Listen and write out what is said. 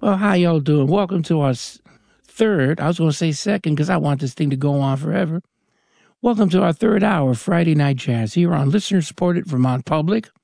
Well, how y'all doing? Welcome to our third, I was going to say second because I want this thing to go on forever. Welcome to our third hour of Friday Night Jazz here on listener-supported Vermont Public.